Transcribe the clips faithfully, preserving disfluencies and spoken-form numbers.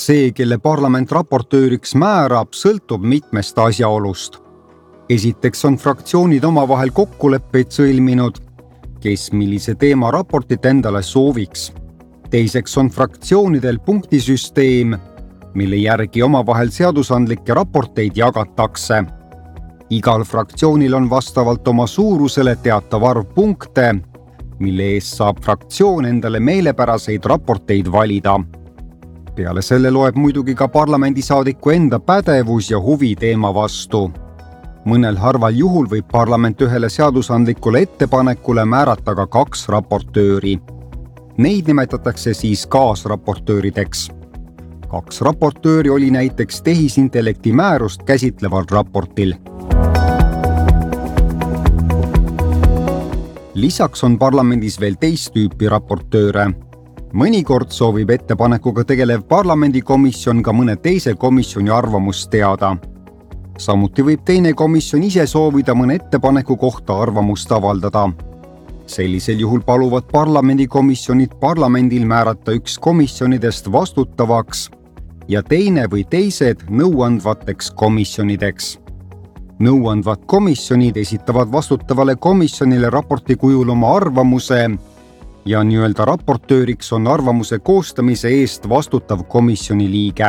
See, kelle parlament raportööriks määrab, sõltub mitmest asjaolust. Esiteks on fraktsioonid omavahel kokkuleppeid sõlminud, kes millise teema raportit endale sooviks. Teiseks on fraktsioonidel punktisüsteem, mille järgi omavahel seadusandlikke raporteid jagatakse. Igal fraktsioonil on vastavalt oma suurusele teatav arv punkte, mille eest saab fraktsioon endale meelepäraseid raporteid valida. Peale selle loeb muidugi ka parlamendisaadiku enda pädevus ja huvi teema vastu. Mõnel harval juhul võib parlament ühele seadusandlikule ettepanekule määrata ka kaks raportööri. Neid nimetatakse siis kaasraportöörideks. Kaks raportööri oli näiteks tehisintellekti määrust käsitleval raportil. Lisaks on parlamendis veel teist tüüpi raportööre. Mõnikord soovib ettepanekuga tegelev parlamendikomisjon ka mõne teise komisjoni arvamust teada. Samuti võib teine komisjon ise soovida mõne ettepaneku kohta arvamust avaldada. Sellisel juhul paluvad parlamendikomisjonid parlamendil määrata üks komisjonidest vastutavaks ja teine või teised nõuandvateks komisjonideks. Nõuandvad komisjonid esitavad vastutavale komisjonile raporti kujul oma arvamuse ja nii-öelda raportööriks on arvamuse koostamise eest vastutav komisjoni liige.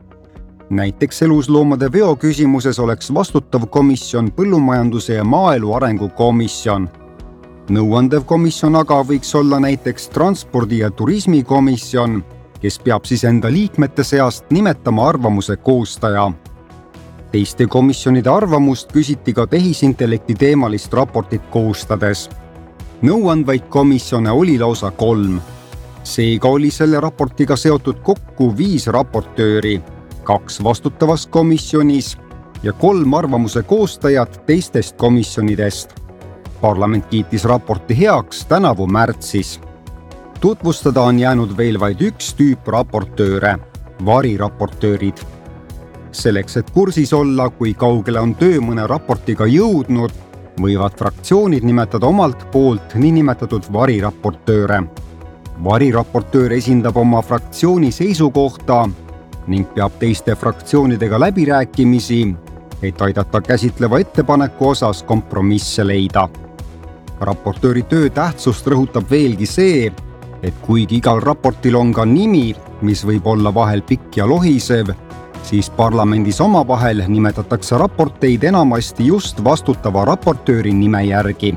Näiteks elusloomade veo küsimuses oleks vastutav komisjon põllumajanduse ja maaelu arengu komisjon. Nõuandev komisjon aga võiks olla näiteks transpordi- ja turismikomisjon, kes peab siis enda liikmete seast nimetama arvamuse koostaja. Teiste komisjonide arvamust küsiti ka tehisintellekti teemalist raportit koostades. Nõuandvaid komisjone oli lausa kolm. Seega oli selle raportiga seotud kokku viis raportööri, kaks vastutavas komisjonis ja kolm arvamuse koostajat teistest komisjonidest. Parlament kiitis raporti heaks tänavu märtsis. Tutvustada on jäänud veel vaid üks tüüp raportööre, variraportöörid. Selleks, et kursis olla, kui kaugele on töö mõne raportiga jõudnud, võivad fraktsioonid nimetada omalt poolt niinimetatud variraportööre. Variraportöör esindab oma fraktsiooni seisukohta ning peab teiste fraktsioonidega läbirääkimisi, et aidata käsitleva ettepaneku osas kompromisse leida. Raportööri töö tähtsust rõhutab veelgi see, et kuigi igal raportil on ka nimi, mis võib olla vahel pikk ja lohisev, siis parlamendis omavahel nimetatakse raporteid enamasti just vastutava raportööri nime järgi.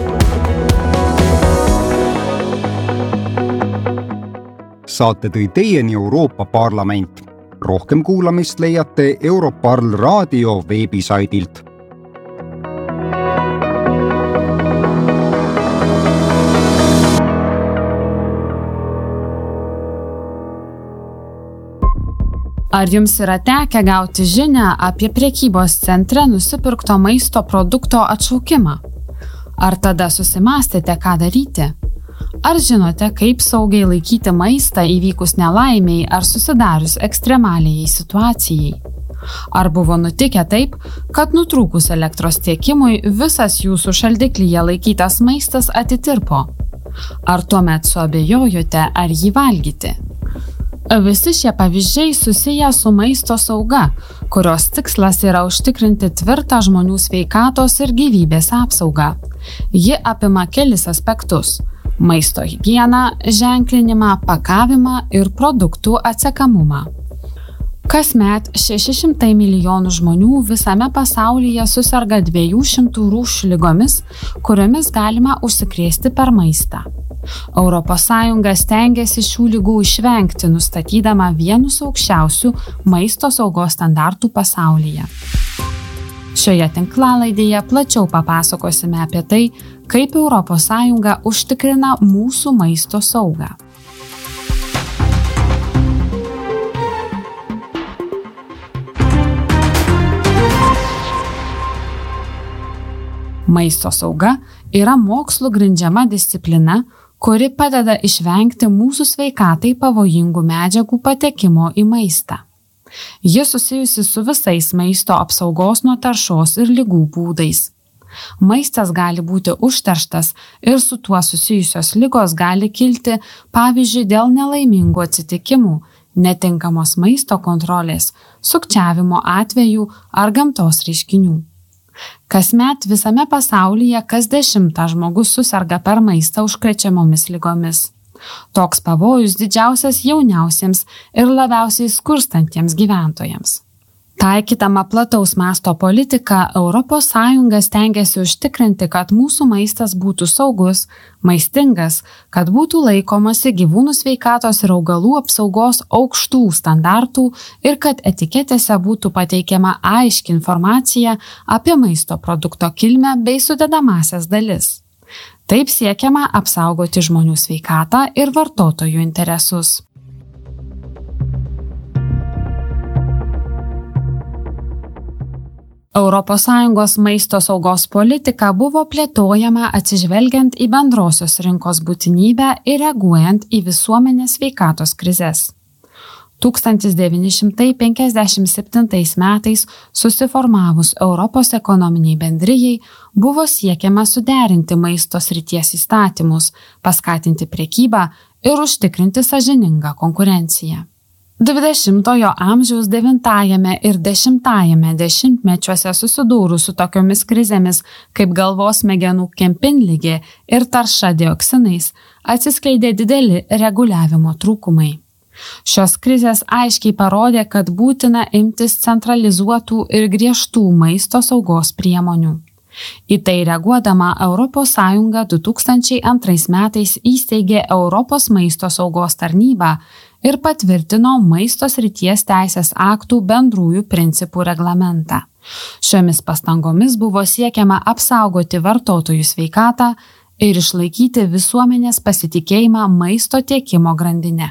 Saate tõi teieni Euroopa Parlament. Rohkem kuulamist leiate Europarl raadio veebisaidilt. Ar jums yra tekę gauti žinią apie prekybos centre nusipirkto maisto produkto atšaukimą? Ar tada susimąstėte, ką daryti? Ar žinote, kaip saugiai laikyti maistą įvykus nelaimiai ar susidarius ekstremaliai situacijai? Ar buvo nutikę taip, kad nutrūkus elektros tiekimui visas jūsų šaldiklyje laikytas maistas atitirpo? Ar tuomet suabejojote, ar jį valgyti? Visi šie pavyzdžiai susiję su maisto sauga, kurios tikslas yra užtikrinti tvirtą žmonių sveikatos ir gyvybės apsaugą. Ji apima kelis aspektus – maisto higieną, ženklinimą, pakavimą ir produktų atsekamumą. Kasmet šeši šimtai milijonų žmonių visame pasaulyje suserga dviejų šimtų rūšių ligomis, kuriomis galima užsikrėsti per maistą. Europos Sąjunga stengiasi šių ligų išvengti, nustatydama vienus aukščiausių maisto saugos standartų pasaulyje. Šioje tinklalaidėje plačiau papasakosime apie tai, kaip Europos Sąjunga užtikrina mūsų maisto saugą. Maisto sauga yra mokslu grindžiama disciplina, kuri padeda išvengti mūsų sveikatai pavojingų medžiagų patekimo į maistą. Ji susijusi su visais maisto apsaugos nuo taršos ir ligų būdais. Maistas gali būti užterštas ir su tuo susijusios ligos gali kilti, pavyzdžiui, dėl nelaimingų atsitikimų, netinkamos maisto kontrolės, sukčiavimo atvejų ar gamtos reiškinių. Kasmet visame pasaulyje kas dešimtas žmogus suserga per maistą užkrečiamomis ligomis. Toks pavojus didžiausias jauniausiems ir labiausiai skurstantiems gyventojams. Taikydama plataus masto politiką, Europos Sąjunga stengiasi užtikrinti, kad mūsų maistas būtų saugus, maistingas, kad būtų laikomasi gyvūnų sveikatos ir augalų apsaugos aukštų standartų ir kad etiketėse būtų pateikiama aiški informacija apie maisto produkto kilmę bei sudedamąsias dalis. Taip siekiama apsaugoti žmonių sveikatą ir vartotojų interesus. Europos Sąjungos maisto saugos politika buvo plėtojama atsižvelgiant į bendrosios rinkos būtinybę ir reaguojant į visuomenės sveikatos krizes. tūkstantis devyni šimtai penkiasdešimt septintais metais susiformavus Europos ekonominiai bendrijai buvo siekiama suderinti maisto srities įstatymus, paskatinti prekybą ir užtikrinti sąžiningą konkurenciją. dvidešimtojo amžiaus devintajame ir dešimtajame dešimtmečiuose susidūrus su tokiomis krizėmis kaip galvos smegenų kempinligė ir tarša dioksinais atsiskleidė dideli reguliavimo trūkumai. Šios krizės aiškiai parodė, kad būtina imtis centralizuotų ir griežtų maisto saugos priemonių. Į tai reaguodama Europos Sąjunga du tūkstančiai antrais metais įsteigė Europos maisto saugos tarnybą ir patvirtino maisto srities teisės aktų bendrųjų principų reglamentą. Šiomis pastangomis buvo siekiama apsaugoti vartotojų sveikatą ir išlaikyti visuomenės pasitikėjimą maisto tiekimo grandinę.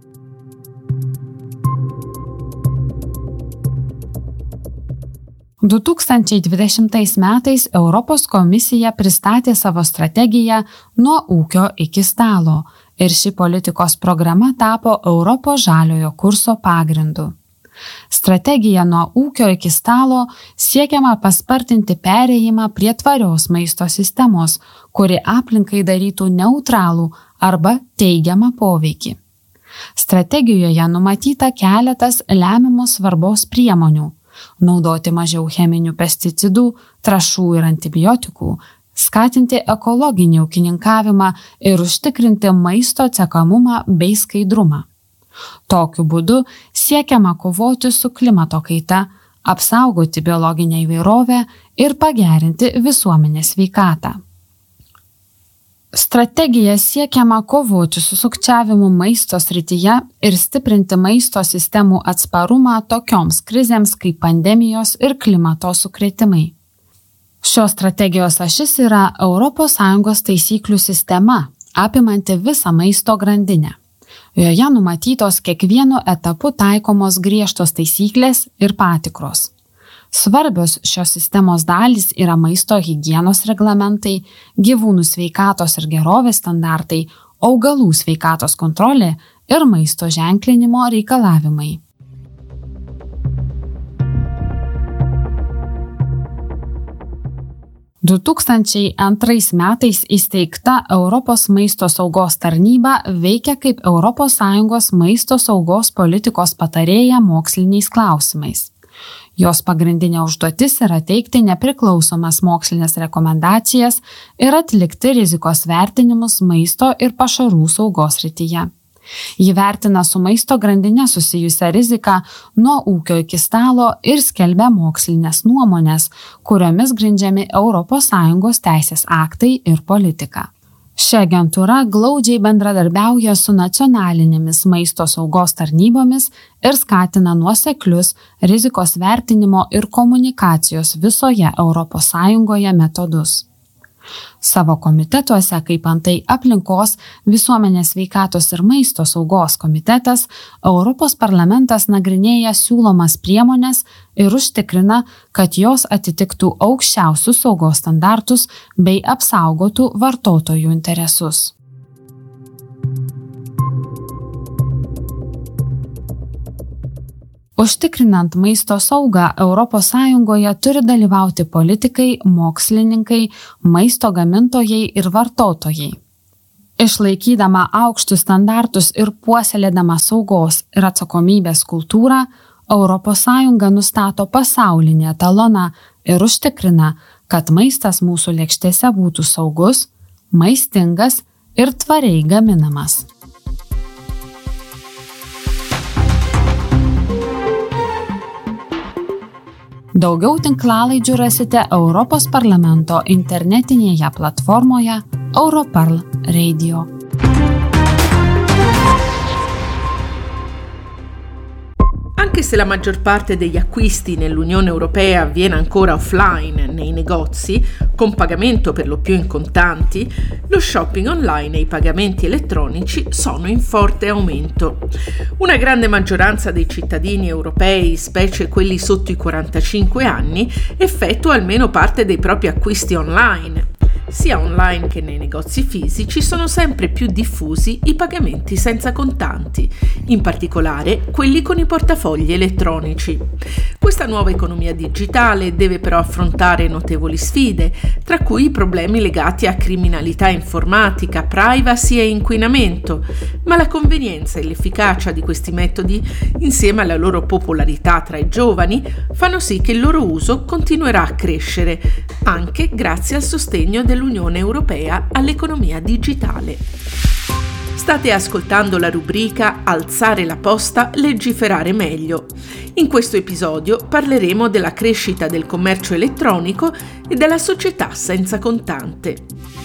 du tūkstančiai dvidešimtais metais Europos komisija pristatė savo strategiją nuo ūkio iki stalo ir ši politikos programa tapo Europos žaliojo kurso pagrindu. Strategija nuo ūkio iki stalo siekiama paspartinti perėjimą prie tvarios maisto sistemos, kuri aplinkai darytų neutralų arba teigiamą poveikį. Strategijoje numatyta keletas lemiamos svarbos priemonių – naudoti mažiau cheminių pesticidų, trąšų ir antibiotikų, skatinti ekologinį ūkininkavimą ir užtikrinti maisto atsekamumą bei skaidrumą. Tokiu būdu siekiama kovoti su klimato kaita, apsaugoti biologinę įvairovę ir pagerinti visuomenės sveikatą. Strategija siekiama kovoti su sukčiavimu maisto srityje ir stiprinti maisto sistemų atsparumą tokioms krizėms kaip pandemijos ir klimato sukrėtimai. Šios strategijos ašis yra Europos Sąjungos taisyklių sistema, apimanti visą maisto grandinę. Joje numatytos kiekvienu etapu taikomos griežtos taisyklės ir patikros. Svarbios šios sistemos dalys yra maisto higienos reglamentai, gyvūnų sveikatos ir gerovės standartai, augalų sveikatos kontrolė ir maisto ženklinimo reikalavimai. du tūkstančiai antrais metais įsteigta Europos maisto saugos tarnyba veikia kaip Europos Sąjungos maisto saugos politikos patarėja moksliniais klausimais. Jos pagrindinė užduotis yra teikti nepriklausomas mokslinės rekomendacijas ir atlikti rizikos vertinimus maisto ir pašarų saugos srityje. Ji vertina su maisto grandine susijusią riziką nuo ūkio iki stalo ir skelbia mokslinės nuomonės, kuriomis grindžiami Europos Sąjungos teisės aktai ir politika. Ši agentūra glaudžiai bendradarbiauja su nacionalinėmis maisto saugos tarnybomis ir skatina nuoseklius rizikos vertinimo ir komunikacijos visoje Europos Sąjungoje metodus. Savo komitetuose, kaip antai aplinkos, visuomenės sveikatos ir maisto saugos komitetas, Europos parlamentas nagrinėja siūlomas priemones ir užtikrina, kad jos atitiktų aukščiausius saugos standartus bei apsaugotų vartotojų interesus. Užtikrinant maisto saugą, Europos Sąjungoje turi dalyvauti politikai, mokslininkai, maisto gamintojai ir vartotojai. Išlaikydama aukštus standartus ir puoselėdama saugos ir atsakomybės kultūrą, Europos Sąjunga nustato pasaulinį etaloną ir užtikrina, kad maistas mūsų lėkštėse būtų saugus, maistingas ir tvariai gaminamas. Daugiau tinklalaidžių rasite Europos parlamento internetinėje platformoje Europarl Radio. Anche se la maggior parte degli acquisti nell'Unione Europea avviene ancora offline nei negozi, con pagamento per lo più in contanti, lo shopping online e i pagamenti elettronici sono in forte aumento. Una grande maggioranza dei cittadini europei, specie quelli sotto i quarantacinque anni, effettua almeno parte dei propri acquisti online. Sia online che nei negozi fisici sono sempre più diffusi i pagamenti senza contanti, in particolare quelli con i portafogli elettronici. Questa nuova economia digitale deve però affrontare notevoli sfide, tra cui i problemi legati a criminalità informatica, privacy e inquinamento, ma la convenienza e l'efficacia di questi metodi, insieme alla loro popolarità tra i giovani, fanno sì che il loro uso continuerà a crescere, anche grazie al sostegno del L'Unione Europea all'economia digitale. State ascoltando la rubrica Alzare la posta, legiferare meglio. In questo episodio parleremo della crescita del commercio elettronico e della società senza contante.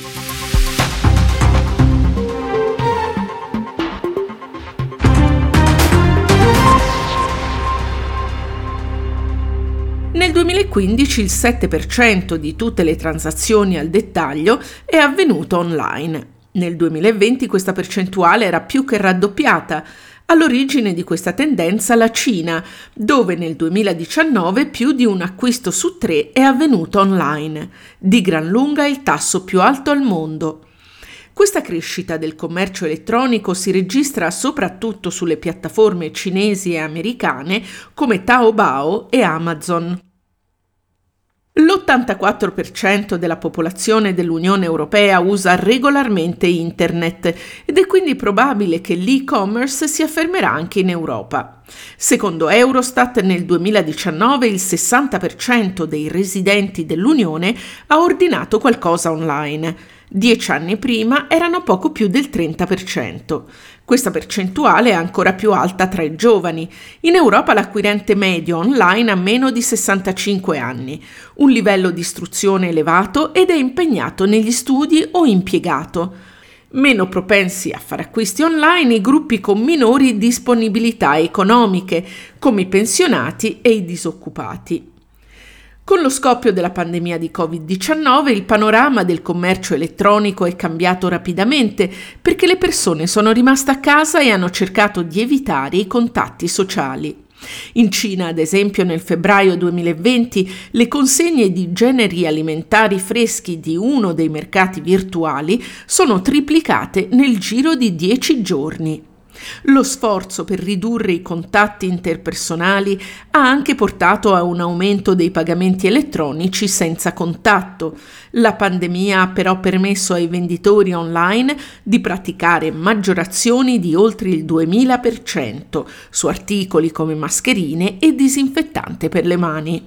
Nel duemilaquindici il sette per cento di tutte le transazioni al dettaglio è avvenuto online. Nel duemilaventi questa percentuale era più che raddoppiata. All'origine di questa tendenza la Cina, dove nel duemiladiciannove più di un acquisto su tre è avvenuto online, di gran lunga il tasso più alto al mondo. Questa crescita del commercio elettronico si registra soprattutto sulle piattaforme cinesi e americane come Taobao e Amazon. L'ottantaquattro per cento della popolazione dell'Unione Europea usa regolarmente Internet ed è quindi probabile che l'e-commerce si affermerà anche in Europa. Secondo Eurostat, nel duemiladiciannove il sessanta per cento dei residenti dell'Unione ha ordinato qualcosa online. Dieci anni prima erano poco più del trenta per cento. Questa percentuale è ancora più alta tra i giovani. In Europa l'acquirente medio online ha meno di sessantacinque anni, un livello di istruzione elevato ed è impegnato negli studi o impiegato. Meno propensi a fare acquisti online i gruppi con minori disponibilità economiche, come i pensionati e i disoccupati. Con lo scoppio della pandemia di covid diciannove il panorama del commercio elettronico è cambiato rapidamente perché le persone sono rimaste a casa e hanno cercato di evitare i contatti sociali. In Cina, ad esempio, nel febbraio duemilaventi le consegne di generi alimentari freschi di uno dei mercati virtuali sono triplicate nel giro di dieci giorni. Lo sforzo per ridurre i contatti interpersonali ha anche portato a un aumento dei pagamenti elettronici senza contatto. La pandemia ha però permesso ai venditori online di praticare maggiorazioni di oltre il duemila per cento su articoli come mascherine e disinfettante per le mani.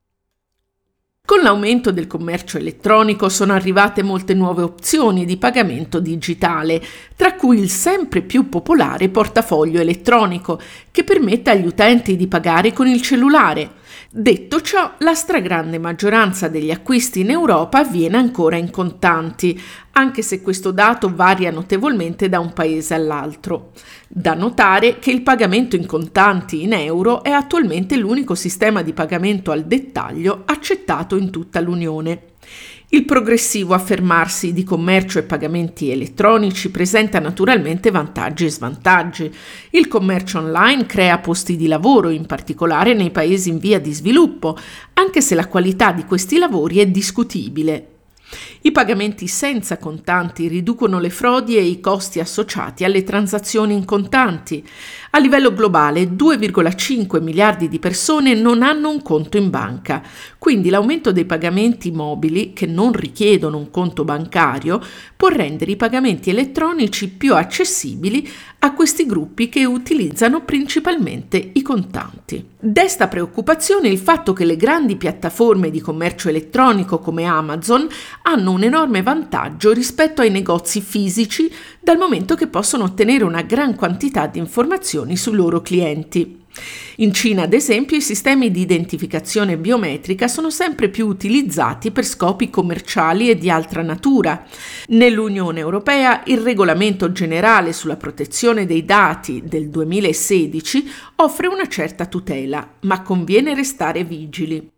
Con l'aumento del commercio elettronico sono arrivate molte nuove opzioni di pagamento digitale, tra cui il sempre più popolare portafoglio elettronico, che permette agli utenti di pagare con il cellulare. Detto ciò, la stragrande maggioranza degli acquisti in Europa avviene ancora in contanti, anche se questo dato varia notevolmente da un paese all'altro. Da notare che il pagamento in contanti in euro è attualmente l'unico sistema di pagamento al dettaglio accettato in tutta l'Unione. Il progressivo affermarsi di commercio e pagamenti elettronici presenta naturalmente vantaggi e svantaggi. Il commercio online crea posti di lavoro, in particolare nei paesi in via di sviluppo, anche se la qualità di questi lavori è discutibile. I pagamenti senza contanti riducono le frodi e i costi associati alle transazioni in contanti. A livello globale due virgola cinque miliardi di persone non hanno un conto in banca, quindi l'aumento dei pagamenti mobili che non richiedono un conto bancario può rendere i pagamenti elettronici più accessibili a questi gruppi che utilizzano principalmente i contanti. Desta preoccupazione il fatto che le grandi piattaforme di commercio elettronico come Amazon hanno un enorme vantaggio rispetto ai negozi fisici, dal momento che possono ottenere una gran quantità di informazioni sui loro clienti. In Cina, ad esempio, i sistemi di identificazione biometrica sono sempre più utilizzati per scopi commerciali e di altra natura. Nell'Unione Europea il Regolamento generale sulla protezione dei dati del duemilasedici offre una certa tutela, ma conviene restare vigili.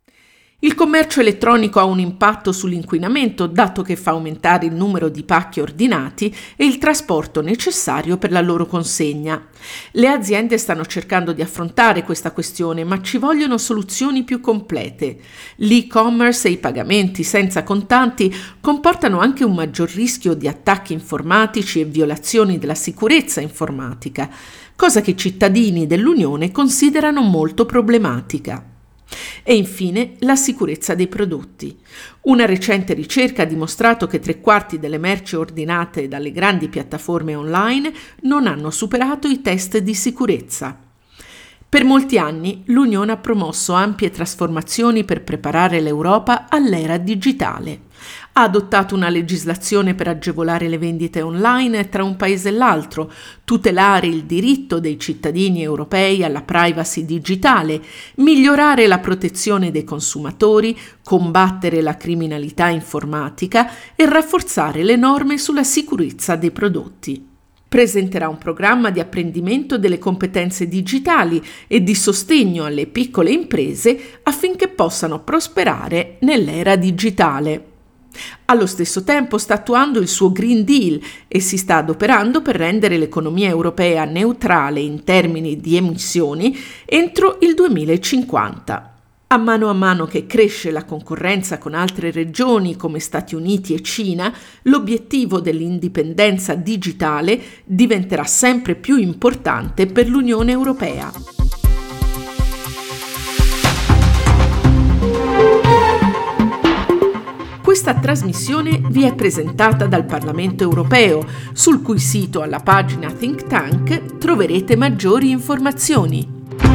Il commercio elettronico ha un impatto sull'inquinamento, dato che fa aumentare il numero di pacchi ordinati e il trasporto necessario per la loro consegna. Le aziende stanno cercando di affrontare questa questione, ma ci vogliono soluzioni più complete. L'e-commerce e i pagamenti senza contanti comportano anche un maggior rischio di attacchi informatici e violazioni della sicurezza informatica, cosa che i cittadini dell'Unione considerano molto problematica. E infine la sicurezza dei prodotti. Una recente ricerca ha dimostrato che tre quarti delle merci ordinate dalle grandi piattaforme online non hanno superato i test di sicurezza. Per molti anni l'Unione ha promosso ampie trasformazioni per preparare l'Europa all'era digitale. Ha adottato una legislazione per agevolare le vendite online tra un paese e l'altro, tutelare il diritto dei cittadini europei alla privacy digitale, migliorare la protezione dei consumatori, combattere la criminalità informatica e rafforzare le norme sulla sicurezza dei prodotti. Presenterà un programma di apprendimento delle competenze digitali e di sostegno alle piccole imprese affinché possano prosperare nell'era digitale. Allo stesso tempo sta attuando il suo Green Deal e si sta adoperando per rendere l'economia europea neutrale in termini di emissioni entro il duemilacinquanta. A mano a mano che cresce la concorrenza con altre regioni come Stati Uniti e Cina, l'obiettivo dell'indipendenza digitale diventerà sempre più importante per l'Unione Europea. Questa trasmissione vi è presentata dal Parlamento Europeo, sul cui sito alla pagina Think Tank troverete maggiori informazioni.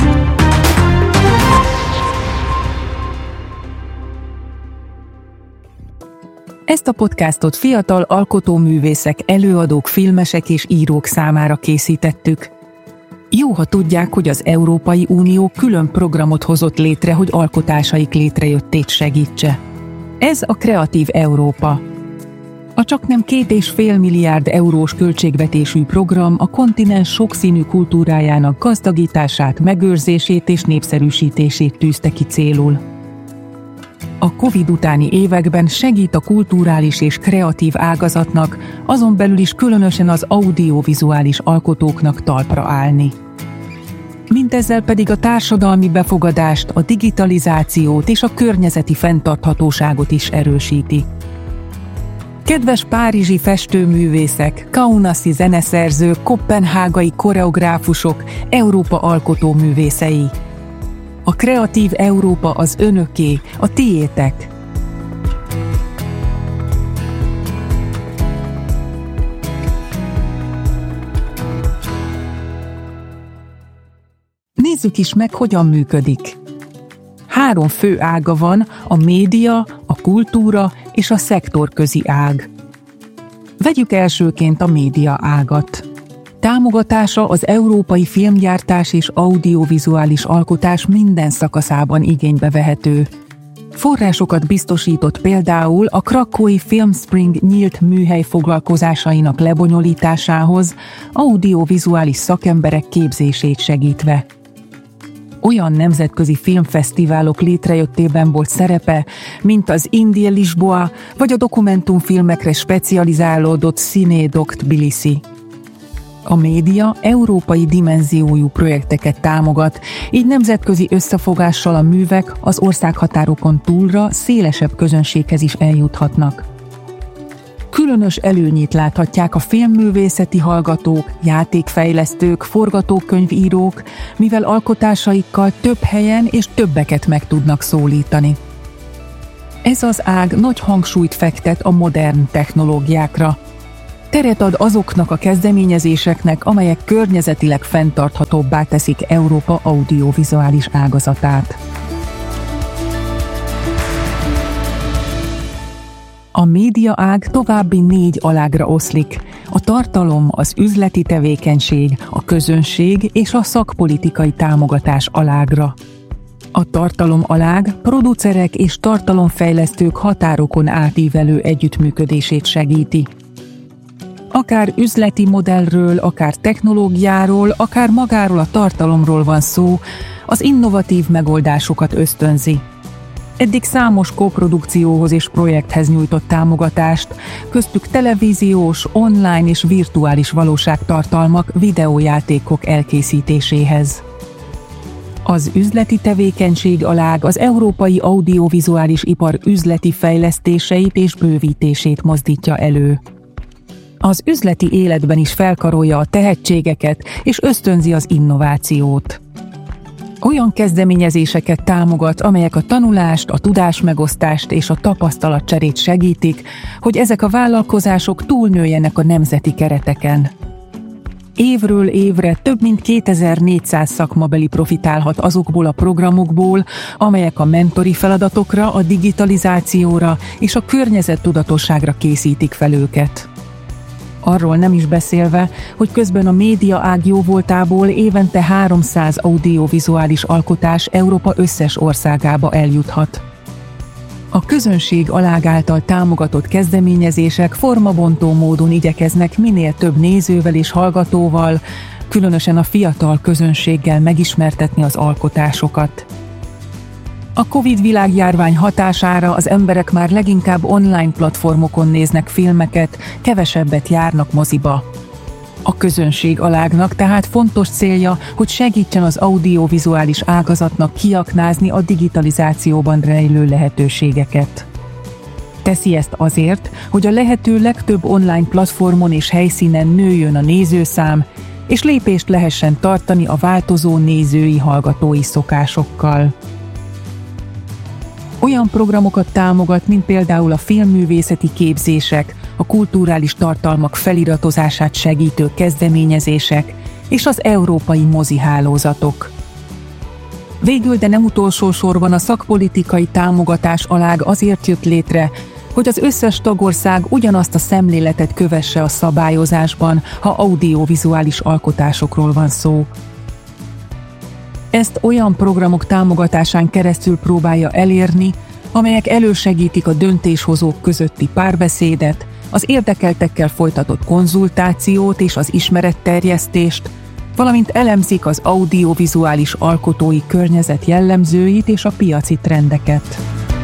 Ezt a podcastot fiatal alkotóművészek, előadók, filmesek és írók számára készítettük. Jó, ha tudják, hogy az Európai Unió külön programot hozott létre, hogy alkotásaik létrejöttét segítse. Ez a Kreatív Európa. A csaknem két és fél milliárd eurós költségvetésű program a kontinens sokszínű kultúrájának gazdagítását, megőrzését és népszerűsítését tűzte ki célul. A Covid utáni években segít a kulturális és kreatív ágazatnak, azon belül is különösen az audiovizuális alkotóknak talpra állni. Mindezzel pedig a társadalmi befogadást, a digitalizációt és a környezeti fenntarthatóságot is erősíti. Kedves párizsi festőművészek, kaunasi zeneszerzők, koppenhágai koreográfusok, Európa alkotóművészei! A Kreatív Európa az önöké, a tiétek. Nézzük is meg, hogyan működik. Három fő ága van, a média, a kultúra és a szektorközi ág. Vegyük elsőként a média ágat. Támogatása az európai filmgyártás és audiovizuális alkotás minden szakaszában igénybe vehető. Forrásokat biztosított például a krakói Filmspring nyílt műhely foglalkozásainak lebonyolításához, audiovizuális szakemberek képzését segítve. Olyan nemzetközi filmfesztiválok létrejöttében volt szerepe, mint az Indie Lisboa vagy a dokumentumfilmekre specializálódott Cinedoc Tbilisi. A média európai dimenziójú projekteket támogat, így nemzetközi összefogással a művek az országhatárokon túlra szélesebb közönséghez is eljuthatnak. Különös előnyét láthatják a filmművészeti hallgatók, játékfejlesztők, forgatókönyvírók, mivel alkotásaikkal több helyen és többeket meg tudnak szólítani. Ez az ág nagy hangsúlyt fektet a modern technológiákra. Teret ad azoknak a kezdeményezéseknek, amelyek környezetileg fenntarthatóbbá teszik Európa audiovizuális ágazatát. A média ág további négy alágra oszlik. A tartalom, az üzleti tevékenység, a közönség és a szakpolitikai támogatás alágra. A tartalom alág producerek és tartalomfejlesztők határokon átívelő együttműködését segíti. Akár üzleti modellről, akár technológiáról, akár magáról a tartalomról van szó, az innovatív megoldásokat ösztönzi. Eddig számos koprodukcióhoz és projekthez nyújtott támogatást, köztük televíziós, online és virtuális valóságtartalmak, videójátékok elkészítéséhez. Az üzleti tevékenység alág az európai audiovizuális ipar üzleti fejlesztéseit és bővítését mozdítja elő. Az üzleti életben is felkarolja a tehetségeket és ösztönzi az innovációt. Olyan kezdeményezéseket támogat, amelyek a tanulást, a tudásmegosztást és a tapasztalatcserét segítik, hogy ezek a vállalkozások túlnőjenek a nemzeti kereteken. Évről évre több mint kétezer-négyszáz szakmabeli profitálhat azokból a programokból, amelyek a mentori feladatokra, a digitalizációra és a környezettudatosságra készítik fel őket. Arról nem is beszélve, hogy közben a média ág jóvoltából évente háromszáz audiovizuális alkotás Európa összes országába eljuthat. A közönség alág által támogatott kezdeményezések formabontó módon igyekeznek minél több nézővel és hallgatóval, különösen a fiatal közönséggel megismertetni az alkotásokat. A Covid világjárvány hatására az emberek már leginkább online platformokon néznek filmeket, kevesebbet járnak moziba. A közönség alágnak tehát fontos célja, hogy segítsen az audiovizuális ágazatnak kiaknázni a digitalizációban rejlő lehetőségeket. Teszi ezt azért, hogy a lehető legtöbb online platformon és helyszínen nőjön a nézőszám, és lépést lehessen tartani a változó nézői-hallgatói szokásokkal. Olyan programokat támogat, mint például a filmművészeti képzések, a kulturális tartalmak feliratozását segítő kezdeményezések és az európai mozihálózatok. Végül, de nem utolsó sorban a szakpolitikai támogatás alág azért jött létre, hogy az összes tagország ugyanazt a szemléletet kövesse a szabályozásban, ha audiovizuális alkotásokról van szó. Ezt olyan programok támogatásán keresztül próbálja elérni, amelyek elősegítik a döntéshozók közötti párbeszédet, az érdekeltekkel folytatott konzultációt és az ismeretterjesztést, valamint elemzik az audiovizuális alkotói környezet jellemzőit és a piaci trendeket.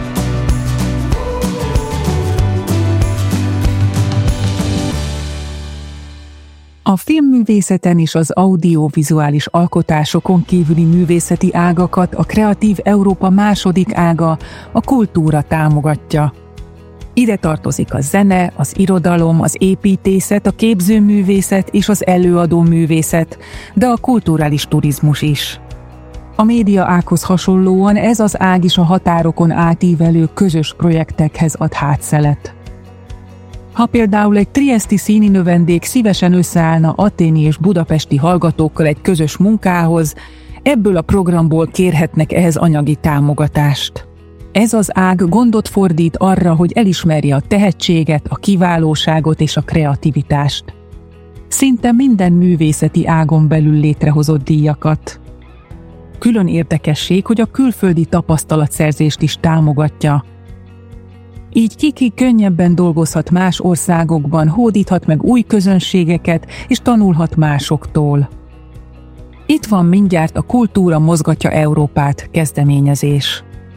A filmművészeten és az audiovizuális alkotásokon kívüli művészeti ágakat a Kreatív Európa második ága, a kultúra támogatja. Ide tartozik a zene, az irodalom, az építészet, a képzőművészet és az előadó művészet, de a kulturális turizmus is. A média ághoz hasonlóan ez az ág is a határokon átívelő közös projektekhez ad hátszelet. Ha például egy trieszti színi növendék szívesen összeállna athéni és budapesti hallgatókkal egy közös munkához, ebből a programból kérhetnek ehhez anyagi támogatást. Ez az ág gondot fordít arra, hogy elismerje a tehetséget, a kiválóságot és a kreativitást. Szinte minden művészeti ágon belül létrehozott díjakat. Külön érdekesség, hogy a külföldi tapasztalatszerzést is támogatja. Így ki-ki könnyebben dolgozhat más országokban, hódíthat meg új közönségeket és tanulhat másoktól. Itt van mindjárt a Kultúra mozgatja Európát kezdeményezés.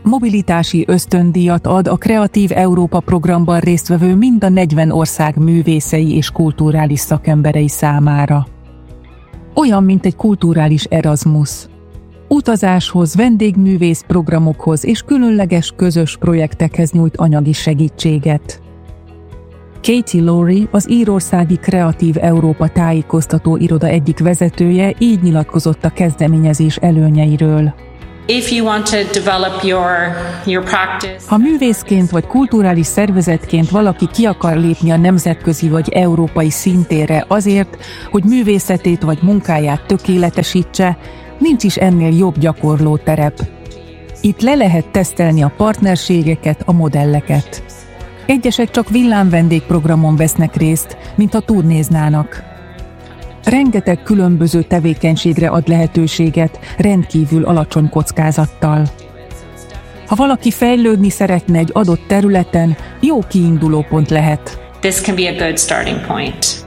Mobilitási ösztöndíjat ad a Kreatív Európa programban résztvevő mind a negyven ország művészei és kulturális szakemberei számára. Olyan, mint egy kulturális Erasmus. Utazáshoz, vendégművész programokhoz és különleges közös projektekhez nyújt anyagi segítséget. Katie Lowry, az írországi Kreatív Európa tájékoztató iroda egyik vezetője így nyilatkozott a kezdeményezés előnyeiről. If you want to develop your, your practice. Ha művészként vagy kulturális szervezetként valaki ki akar lépni a nemzetközi vagy európai szintérre azért, hogy művészetét vagy munkáját tökéletesítse, nincs is ennél jobb gyakorlóterep. Itt le lehet tesztelni a partnerségeket, a modelleket. Egyesek csak villámvendégprogramon vesznek részt, mintha turnéznának. Rengeteg különböző tevékenységre ad lehetőséget, rendkívül alacsony kockázattal. Ha valaki fejlődni szeretne egy adott területen, jó kiinduló pont lehet. This can be a good starting point.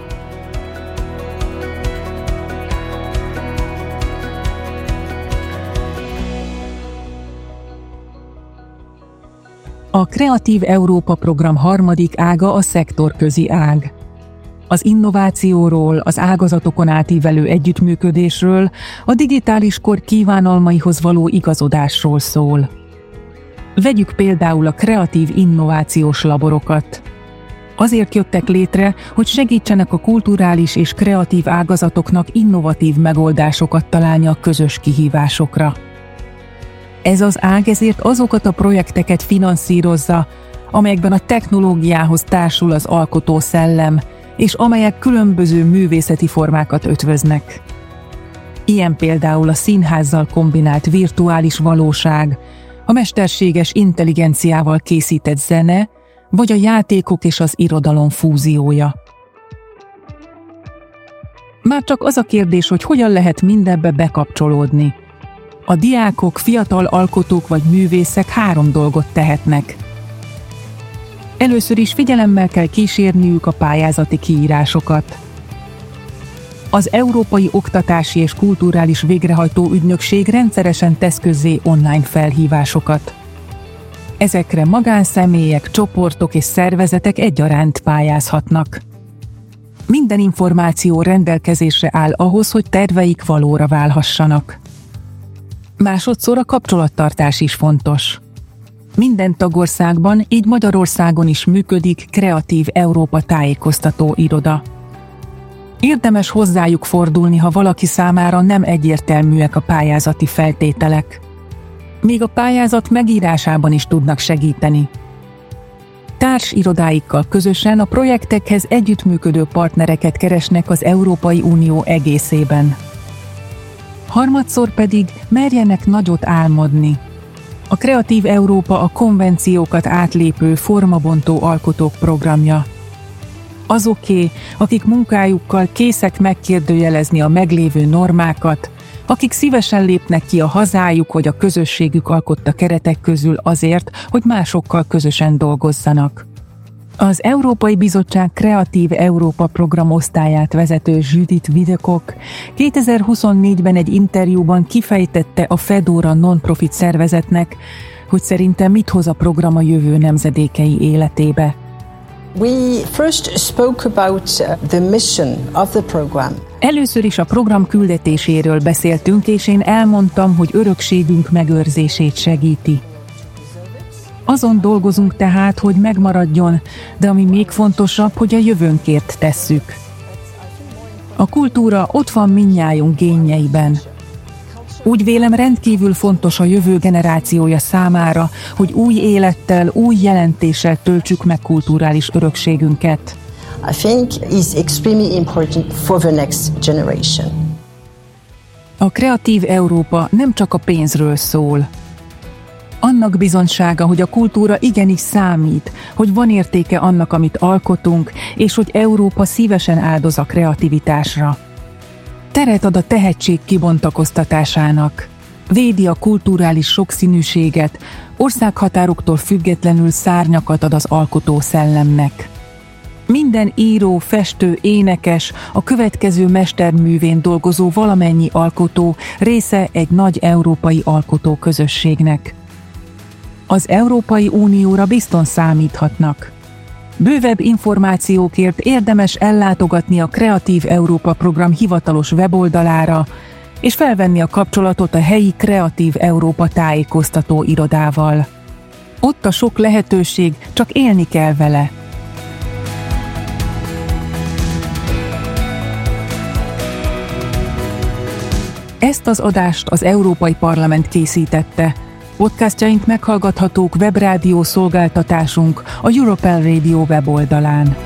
A Kreatív Európa program harmadik ága a szektorközi ág. Az innovációról, az ágazatokon átívelő együttműködésről, a digitális kor kívánalmaihoz való igazodásról szól. Vegyük például a kreatív innovációs laborokat. Azért jöttek létre, hogy segítsenek a kulturális és kreatív ágazatoknak innovatív megoldásokat találni a közös kihívásokra. Ez az ág ezért azokat a projekteket finanszírozza, amelyekben a technológiához társul az alkotó szellem, és amelyek különböző művészeti formákat ötvöznek. Ilyen például a színházzal kombinált virtuális valóság, a mesterséges intelligenciával készített zene, vagy a játékok és az irodalom fúziója. Már csak az a kérdés, hogy hogyan lehet mindebbe bekapcsolódni. A diákok, fiatal alkotók vagy művészek három dolgot tehetnek. Először is figyelemmel kell kísérniük a pályázati kiírásokat. Az Európai Oktatási és Kulturális Végrehajtó Ügynökség rendszeresen tesz közzé online felhívásokat. Ezekre magánszemélyek, csoportok és szervezetek egyaránt pályázhatnak. Minden információ rendelkezésre áll ahhoz, hogy terveik valóra válhassanak. Másodszor a kapcsolattartás is fontos. Minden tagországban, így Magyarországon is működik Kreatív Európa tájékoztató iroda. Érdemes hozzájuk fordulni, ha valaki számára nem egyértelműek a pályázati feltételek. Még a pályázat megírásában is tudnak segíteni. Társirodáikkal közösen a projektekhez együttműködő partnereket keresnek az Európai Unió egészében. Harmadszor pedig merjenek nagyot álmodni. A Kreatív Európa a konvenciókat átlépő formabontó alkotók programja. Azoké, akik munkájukkal készek megkérdőjelezni a meglévő normákat, akik szívesen lépnek ki a hazájuk vagy a közösségük alkotta keretek közül azért, hogy másokkal közösen dolgozzanak. Az Európai Bizottság Kreatív Európa programosztályát vezető Judith Videkok kétezer-huszonnégyben egy interjúban kifejtette a Fedora non-profit szervezetnek, hogy szerinte mit hoz a program a jövő nemzedékei életébe. We first spoke about the mission of the program. Először is a program küldetéséről beszéltünk, és én elmondtam, hogy örökségünk megőrzését segíti. Azon dolgozunk tehát, hogy megmaradjon, de ami még fontosabb, hogy a jövőnkért tesszük. A kultúra ott van mindnyájunk génjeiben. Úgy vélem, rendkívül fontos a jövő generációja számára, hogy új élettel, új jelentéssel töltsük meg kulturális örökségünket. I think is extremely important for the next generation. A Kreatív Európa nem csak a pénzről szól. Annak bizonysága, hogy a kultúra igenis számít, hogy van értéke annak, amit alkotunk, és hogy Európa szívesen áldoz a kreativitásra. Teret ad a tehetség kibontakoztatásának, védi a kulturális sokszínűséget, országhatároktól függetlenül szárnyakat ad az alkotó szellemnek. Minden író, festő, énekes, a következő mesterművén dolgozó valamennyi alkotó része egy nagy európai alkotó közösségnek. az Európai Unióra bizton számíthatnak. Bővebb információkért érdemes ellátogatni a Kreatív Európa program hivatalos weboldalára, és felvenni a kapcsolatot a helyi Kreatív Európa tájékoztató irodával. Ott a sok lehetőség, csak élni kell vele. Ezt az adást az Európai Parlament készítette. Podcastjaink meghallgathatók webrádió szolgáltatásunk, a Europel Radio weboldalán.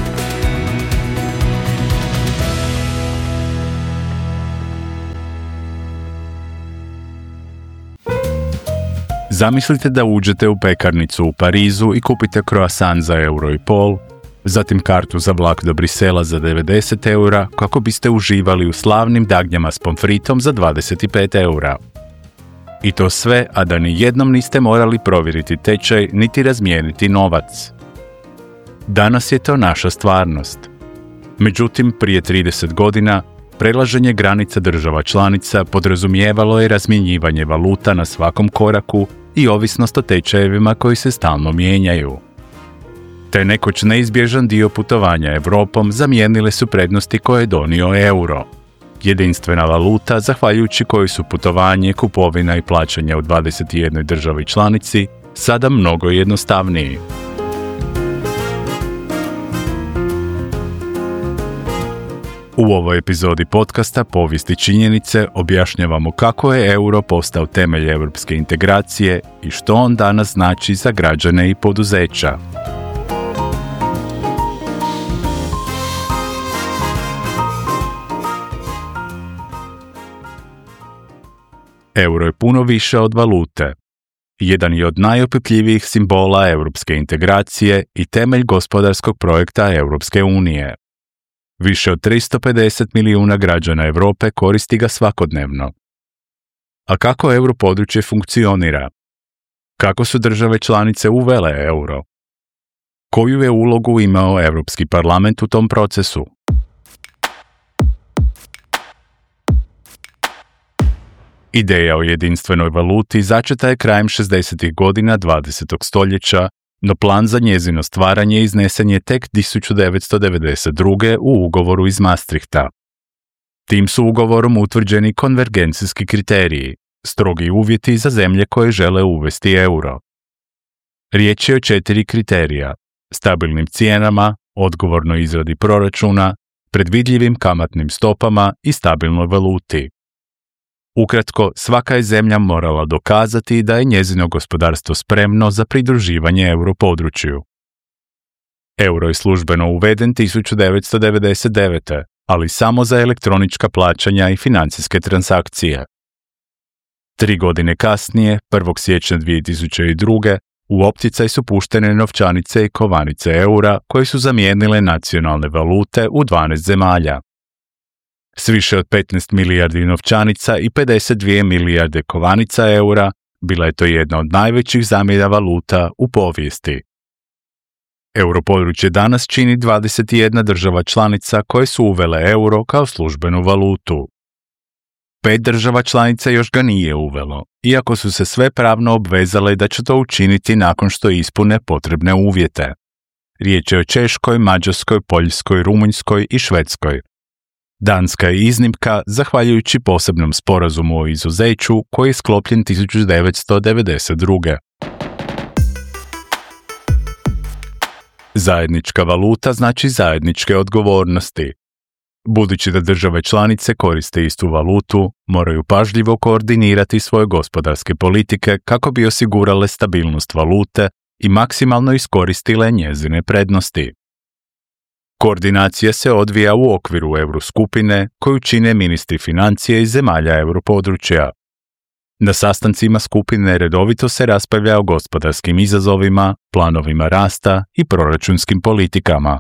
Zamislite da uđete u pekarnicu u Parizu i kupite croissant za euro i pol, zatim kartu za vlak do Brisela za devedeset eura, kako biste uživali u slavnim dagnjama s pomfritom za dvadeset pet eura. I to sve, a da ni jednom niste morali provjeriti tečaj niti razmijeniti novac. Danas je to naša stvarnost. Međutim, prije trideset godina, prelaženje granica država članica podrazumijevalo je razmjenjivanje valuta na svakom koraku i ovisnost o tečajevima koji se stalno mijenjaju. Te nekoć neizbježan dio putovanja Europom zamijenile su prednosti koje je donio euro. Jedinstvena valuta, zahvaljujući kojoj su putovanje, kupovina i plaćanje u dvadeset jednoj državi članici sada mnogo jednostavniji. U ovoj epizodi podcasta Povijesti činjenice objašnjavamo kako je euro postao temelj europske integracije i što on danas znači za građane i poduzeća. Euro je puno više od valute. Jedan je od najopipljivijih simbola europske integracije i temelj gospodarskog projekta Europske unije. Više od tristo pedeset milijuna građana Europe koristi ga svakodnevno. A kako europodručje funkcionira? Kako su države članice uvele euro? Koju je ulogu imao Europski parlament u tom procesu? Ideja o jedinstvenoj valuti začeta je krajem šezdesetih godina dvadesetog stoljeća, no plan za njezino stvaranje iznesen je tek tisuću devetsto devedeset druge u ugovoru iz Maastrichta. Tim su ugovorom utvrđeni konvergencijski kriteriji, strogi uvjeti za zemlje koje žele uvesti euro. Riječ je o četiri kriterija: stabilnim cijenama, odgovornoj izradi proračuna, predvidljivim kamatnim stopama i stabilnoj valuti. Ukratko, svaka je zemlja morala dokazati da je njezino gospodarstvo spremno za pridruživanje europodručju. Euro je službeno uveden tisuću devetsto devedeset devete ali samo za elektronička plaćanja i financijske transakcije. Tri godine kasnije, prvog siječnja dvije tisuće druge, u opticaj su puštene novčanice i kovanice eura koje su zamijenile nacionalne valute u dvanaest zemalja. S više od petnaest milijardi novčanica i pedeset dvije milijarde kovanica eura, bila je to jedna od najvećih zamjena valuta u povijesti. Europodručje danas čini dvadeset jedna država članica koje su uvele euro kao službenu valutu. Pet država članica još ga nije uvelo, iako su se sve pravno obvezale da će to učiniti nakon što ispune potrebne uvjete. Riječ je o Češkoj, Mađarskoj, Poljskoj, Rumunjskoj i Švedskoj. Danska je iznimka zahvaljujući posebnom sporazumu o izuzeću koji je sklopljen tisuću devetsto devedeset druge. Zajednička valuta znači zajedničke odgovornosti. Budući da države članice koriste istu valutu, moraju pažljivo koordinirati svoje gospodarske politike kako bi osigurale stabilnost valute i maksimalno iskoristile njezine prednosti. Koordinacija se odvija u okviru Euroskupine koju čine ministri financije iz zemalja europodručja. Na sastancima skupine redovito se raspravlja o gospodarskim izazovima, planovima rasta i proračunskim politikama.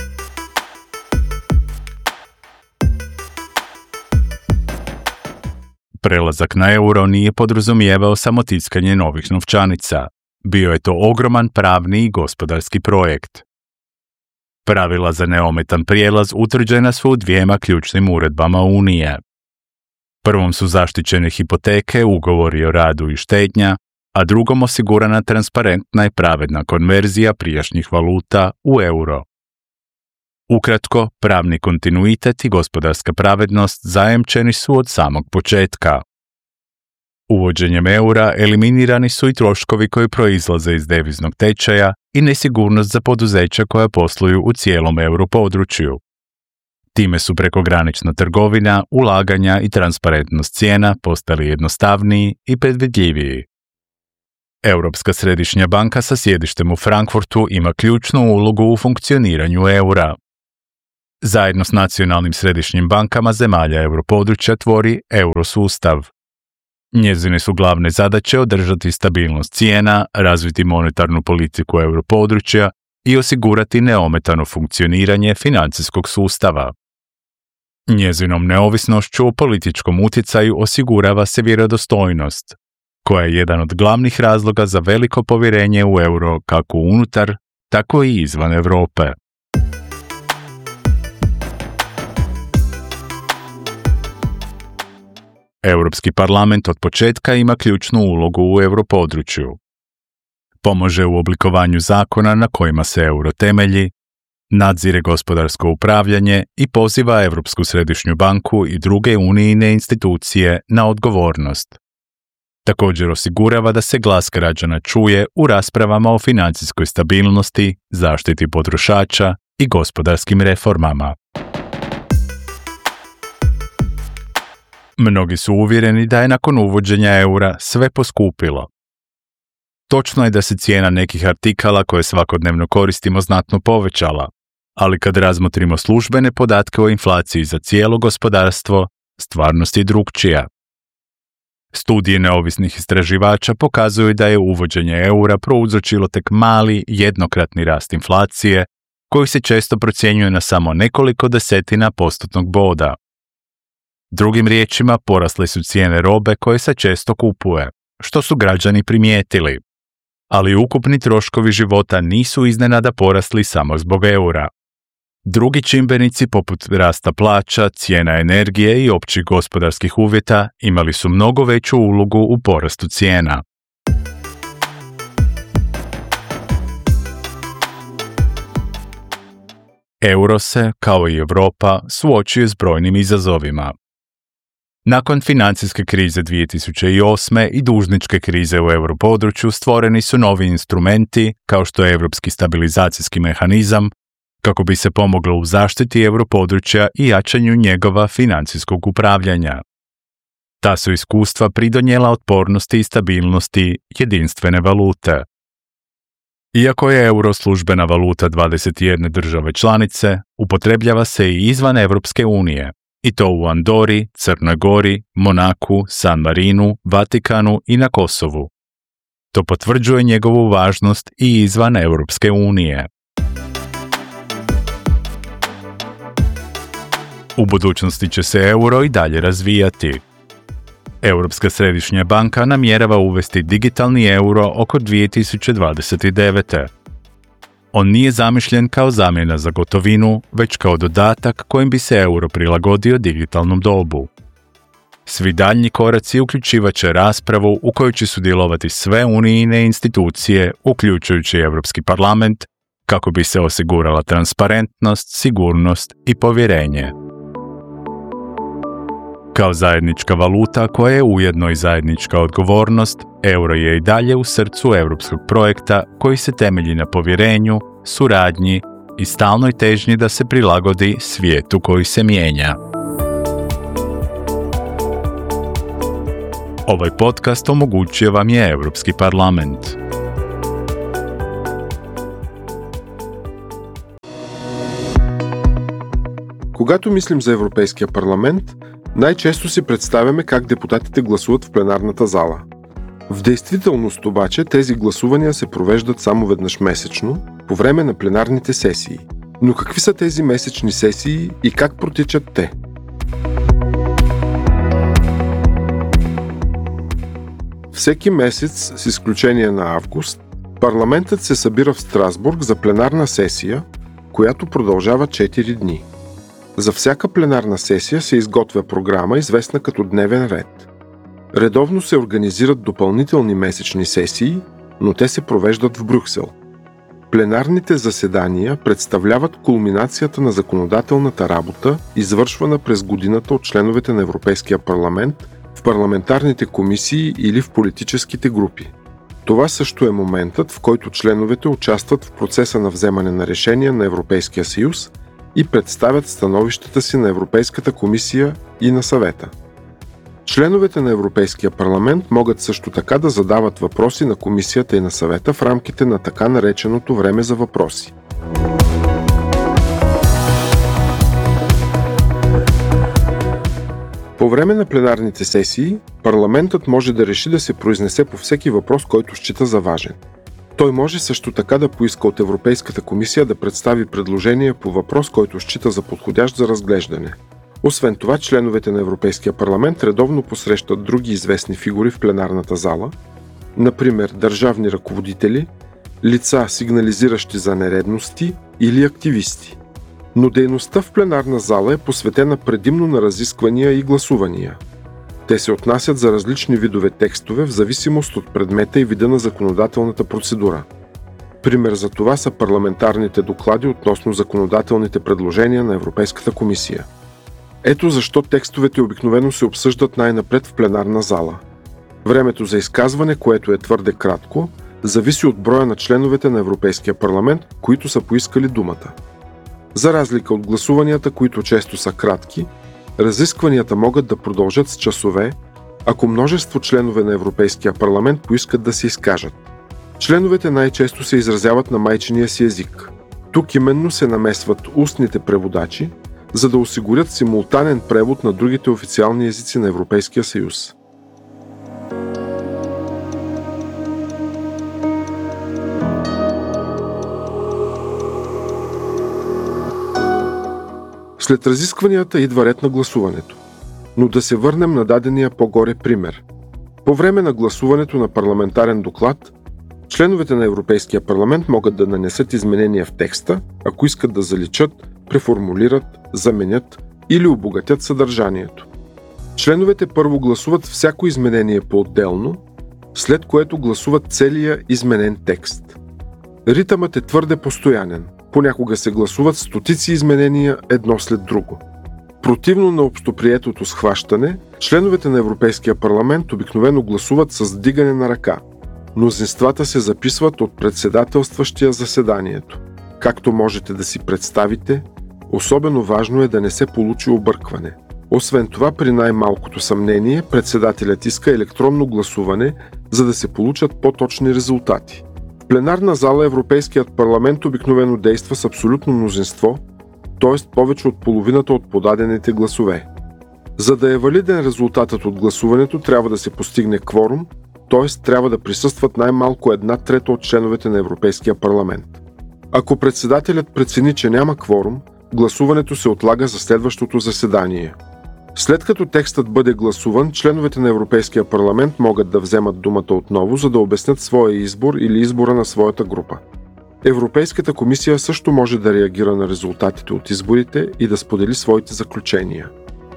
Prelazak na euro nije podrazumijevao samo tiskanje novih novčanica. Bio je to ogroman pravni i gospodarski projekt. Pravila za neometan prijelaz utvrđena su u dvijema ključnim uredbama Unije. Prvom su zaštićene hipoteke, ugovori o radu i štednja, a drugom osigurana transparentna i pravedna konverzija prijašnjih valuta u euro. Ukratko, pravni kontinuitet i gospodarska pravednost zajamčeni su od samog početka. Uvođenjem eura eliminirani su i troškovi koji proizlaze iz deviznog tečaja i nesigurnost za poduzeća koja posluju u cijelom europodručju. Time su prekogranična trgovina, ulaganja i transparentnost cijena postali jednostavniji i predvidljiviji. Europska središnja banka sa sjedištem u Frankfurtu ima ključnu ulogu u funkcioniranju eura. Zajedno s nacionalnim središnjim bankama zemalja europodručja tvori eurosustav. Njezine su glavne zadaće održati stabilnost cijena, razviti monetarnu politiku europodručja i osigurati neometano funkcioniranje financijskog sustava. Njezinom neovisnošću o političkom utjecaju osigurava se vjerodostojnost, koja je jedan od glavnih razloga za veliko povjerenje u euro kako unutar, tako i izvan Europe. Europski parlament od početka ima ključnu ulogu u europodručju. Pomaže u oblikovanju zakona na kojima se euro temelji, nadzire gospodarsko upravljanje i poziva Europsku središnju banku i druge unijine institucije na odgovornost. Također osigurava da se glas građana čuje u raspravama o financijskoj stabilnosti, zaštiti potrošača i gospodarskim reformama. Mnogi su uvjereni da je nakon uvođenja eura sve poskupilo. Točno je da se cijena nekih artikala koje svakodnevno koristimo znatno povećala, ali kad razmotrimo službene podatke o inflaciji za cijelo gospodarstvo, stvarnost je drukčija. Studije neovisnih istraživača pokazuju da je uvođenje eura prouzročilo tek mali jednokratni rast inflacije, koji se često procjenjuje na samo nekoliko desetina postotnog boda. Drugim riječima, porasle su cijene robe koje se često kupuje, što su građani primijetili. Ali ukupni troškovi života nisu iznenada porasli samo zbog eura. Drugi čimbenici poput rasta plaća, cijena energije i općih gospodarskih uvjeta imali su mnogo veću ulogu u porastu cijena. Euro se, kao i Europa, suočio s brojnim izazovima. Nakon financijske krize dvije tisuće osme i dužničke krize u europodručju stvoreni su novi instrumenti, kao što je Europski stabilizacijski mehanizam, kako bi se pomoglo u zaštiti europodručja i jačanju njegova financijskog upravljanja. Ta su iskustva pridonijela otpornosti i stabilnosti jedinstvene valute. Iako je euro službena valuta dvadeset jedne države članice, upotrebljava se i izvan Europske unije, i to u Andori, Crnoj Gori, Monaku, San Marinu, Vatikanu i na Kosovu. To potvrđuje njegovu važnost i izvan Europske unije. U budućnosti će se euro i dalje razvijati. Europska središnja banka namjerava uvesti digitalni euro oko dvije tisuće dvadeset devete. On nije zamišljen kao zamjena za gotovinu, već kao dodatak kojim bi se euro prilagodio digitalnom dobu. Svi daljnji koraci uključivat će raspravu u kojoj će sudjelovati sve unijine institucije, uključujući Europski parlament, kako bi se osigurala transparentnost, sigurnost i povjerenje. Kao zajednička valuta koja je ujedno i zajednička odgovornost, euro je i dalje u srcu europskog projekta koji se temelji na povjerenju, suradnji i stalnoj težnji da se prilagodi svijetu koji se mijenja. Ovaj podcast omogućio vam je Europski parlament. Когато мислим за Европейския парламент, най-често си представяме как депутатите гласуват в пленарната зала. В действителност обаче тези гласувания се провеждат само веднъж месечно, по време на пленарните сесии. Но какви са тези месечни сесии и как протичат те? Всеки месец, с изключение на август, парламентът се събира в Страсбург за пленарна сесия, която продължава четири дни. За всяка пленарна сесия се изготвя програма, известна като дневен ред. Редовно се организират допълнителни месечни сесии, но те се провеждат в Брюксел. Пленарните заседания представляват кулминацията на законодателната работа, извършвана през годината от членовете на Европейския парламент в парламентарните комисии или в политическите групи. Това също е моментът, в който членовете участват в процеса на вземане на решения на Европейския съюз и представят становищата си на Европейската комисия и на Съвета. Членовете на Европейския парламент могат също така да задават въпроси на Комисията и на Съвета в рамките на така нареченото време за въпроси. По време на пленарните сесии, парламентът може да реши да се произнесе по всеки въпрос, който счита за важен. Той може също така да поиска от Европейската комисия да представи предложение по въпрос, който счита за подходящ за разглеждане. Освен това, членовете на Европейския парламент редовно посрещат други известни фигури в пленарната зала, например държавни ръководители, лица, сигнализиращи за нередности или активисти. Но дейността в пленарна зала е посветена предимно на разисквания и гласувания. Те се отнасят за различни видове текстове в зависимост от предмета и вида на законодателната процедура. Пример за това са парламентарните доклади относно законодателните предложения на Европейската комисия. Ето защо текстовете обикновено се обсъждат най-напред в пленарна зала. Времето за изказване, което е твърде кратко, зависи от броя на членовете на Европейския парламент, които са поискали думата. За разлика от гласуванията, които често са кратки, разискванията могат да продължат с часове, ако множество членове на Европейския парламент поискат да се изкажат. Членовете най-често се изразяват на майчиния си език. Тук именно се намесват устните преводачи, за да осигурят симултанен превод на другите официални езици на Европейския съюз. След разискванията идва ред на гласуването. Но да се върнем на дадения по-горе пример. По време на гласуването на парламентарен доклад, членовете на Европейския парламент могат да нанесат изменения в текста, ако искат да заличат, преформулират, заменят или обогатят съдържанието. Членовете първо гласуват всяко изменение по-отделно, след което гласуват целия изменен текст. Ритъмът е твърде постоянен. Понякога се гласуват стотици изменения едно след друго. Противно на общоприетото схващане, членовете на Европейския парламент обикновено гласуват с вдигане на ръка. Мнозинствата се записват от председателстващия заседанието. Както можете да си представите, особено важно е да не се получи объркване. Освен това, при най-малкото съмнение, председателят иска електронно гласуване, за да се получат по-точни резултати. В пленарна зала Европейският парламент обикновено действа с абсолютно мнозинство, т.е. повече от половината от подадените гласове. За да е валиден резултатът от гласуването, трябва да се постигне кворум, т.е. трябва да присъстват най-малко една трета от членовете на Европейския парламент. Ако председателят прецени, че няма кворум, гласуването се отлага за следващото заседание. След като текстът бъде гласуван, членовете на Европейския парламент могат да вземат думата отново, за да обяснят своя избор или избора на своята група. Европейската комисия също може да реагира на резултатите от изборите и да сподели своите заключения.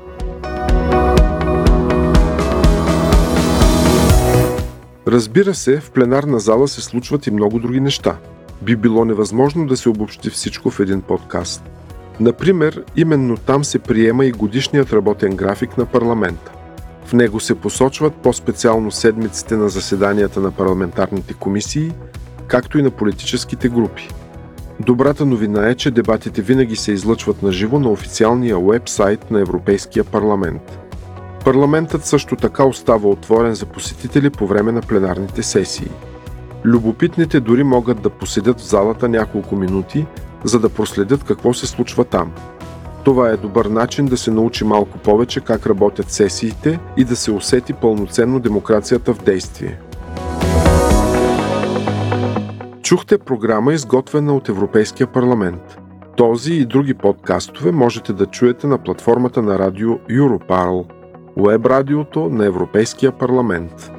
Разбира се, в пленарна зала се случват и много други неща. Би било невъзможно да се обобщи всичко в един подкаст. Например, именно там се приема и годишният работен график на парламента. В него се посочват по-специално седмиците на заседанията на парламентарните комисии, както и на политическите групи. Добрата новина е, че дебатите винаги се излъчват на живо на официалния уебсайт на Европейския парламент. Парламентът също така остава отворен за посетители по време на пленарните сесии. Любопитните дори могат да поседят в залата няколко минути, за да проследят какво се случва там. Това е добър начин да се научи малко повече как работят сесиите и да се усети пълноценно демокрацията в действие. Чухте програма, изготвена от Европейския парламент. Този и други подкастове можете да чуете на платформата на радио Europarl, уеб радиото на Европейския парламент.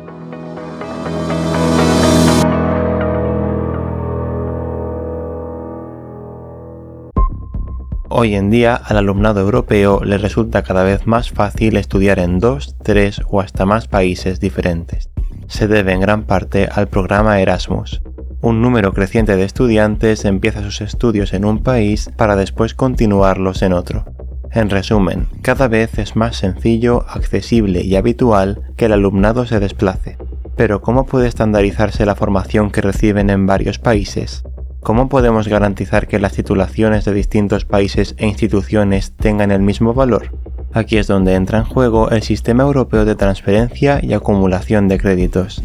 Hoy en día, al alumnado europeo le resulta cada vez más fácil estudiar en dos, tres o hasta más países diferentes. Se debe en gran parte al programa Erasmus. Un número creciente de estudiantes empieza sus estudios en un país para después continuarlos en otro. En resumen, cada vez es más sencillo, accesible y habitual que el alumnado se desplace. Pero ¿cómo puede estandarizarse la formación que reciben en varios países? ¿Cómo podemos garantizar que las titulaciones de distintos países e instituciones tengan el mismo valor? Aquí es donde entra en juego el Sistema Europeo de Transferencia y Acumulación de Créditos.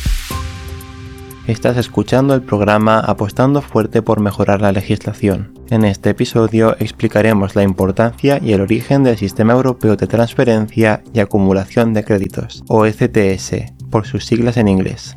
Estás escuchando el programa Apostando Fuerte por Mejorar la Legislación. En este episodio explicaremos la importancia y el origen del Sistema Europeo de Transferencia y Acumulación de Créditos, o E C T S, por sus siglas en inglés.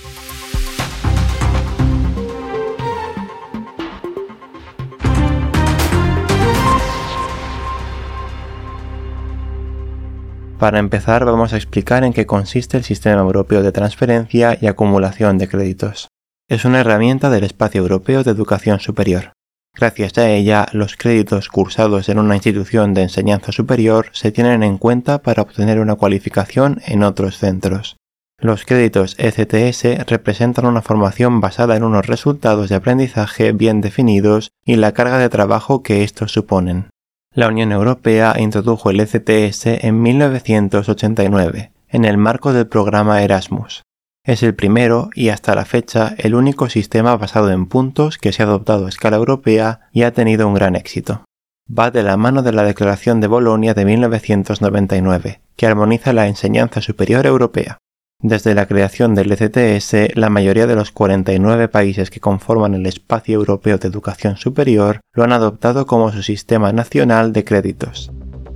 Para empezar, vamos a explicar en qué consiste el Sistema Europeo de Transferencia y Acumulación de Créditos. Es una herramienta del Espacio Europeo de Educación Superior. Gracias a ella, los créditos cursados en una institución de enseñanza superior se tienen en cuenta para obtener una cualificación en otros centros. Los créditos E C T S representan una formación basada en unos resultados de aprendizaje bien definidos y la carga de trabajo que estos suponen. La Unión Europea introdujo el E C T S en mil novecientos ochenta y nueve, en el marco del programa Erasmus. Es el primero y hasta la fecha el único sistema basado en puntos que se ha adoptado a escala europea y ha tenido un gran éxito. Va de la mano de la Declaración de Bolonia de mil novecientos noventa y nueve, que armoniza la enseñanza superior europea. Desde la creación del E C T S, la mayoría de los cuarenta y nueve países que conforman el Espacio Europeo de Educación Superior lo han adoptado como su sistema nacional de créditos.